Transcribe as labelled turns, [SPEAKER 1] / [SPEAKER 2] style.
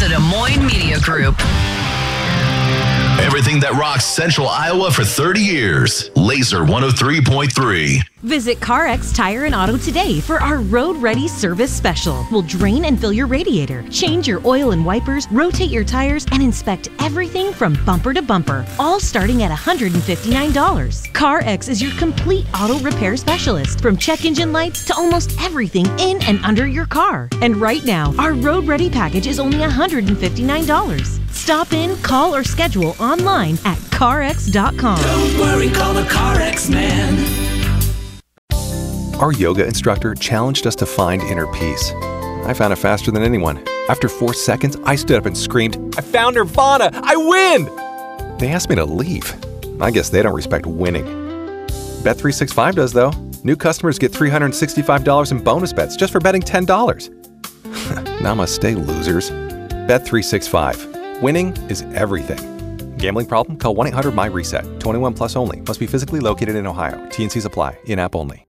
[SPEAKER 1] the Des Moines Media Group.
[SPEAKER 2] Everything that rocks Central Iowa for 30 years. Laser 103.3.
[SPEAKER 3] Visit CarX Tire and Auto today for our Road Ready Service Special. We'll drain and fill your radiator, change your oil and wipers, rotate your tires, and inspect everything from bumper to bumper, all starting at $159. CarX is your complete auto repair specialist, from check engine lights to almost everything in and under your car. And right now, our Road Ready package is only $159. Stop in, call, or schedule online at CarX.com.
[SPEAKER 4] Don't worry, call the CarX man.
[SPEAKER 5] Our yoga instructor challenged us to find inner peace. I found it faster than anyone. After 4 seconds, I stood up and screamed, "I found Nirvana! I win!" They asked me to leave. I guess they don't respect winning. Bet365 does, though. New customers get $365 in bonus bets just for betting $10. Namaste, losers. Bet365. Winning is everything. Gambling problem? Call 1-800-MY-RESET. 21 plus only. Must be physically located in Ohio. T&Cs apply. In-app only.